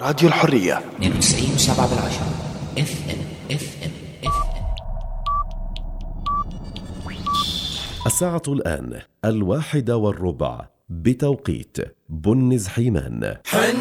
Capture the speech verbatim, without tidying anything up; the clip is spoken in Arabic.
راديو الحرية اثنين وتسعين وسبعة بالعشرة اف ام اف ام اف ام. الساعة الآن الواحدة والربع بتوقيت بنز حيمان.